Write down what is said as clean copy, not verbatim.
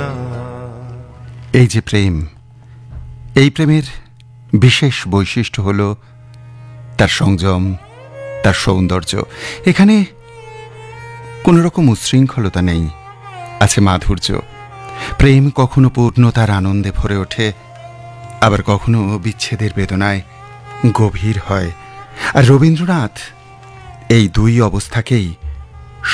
না। এই যে প্রেম, এই প্রেমের বিশেষ বৈশিষ্ট্য হল তার সংযম, তার সৌন্দর্য। এখানে কোনো রকম উচ্ছৃঙ্খলতা নেই, আছে মাধুর্য। প্রেম কখনো পূর্ণতার আনন্দে ভরে ওঠে, আবার কখনো বিচ্ছেদের বেদনায় গভীর হয়। আর রবীন্দ্রনাথ এই দুই অবস্থাকেই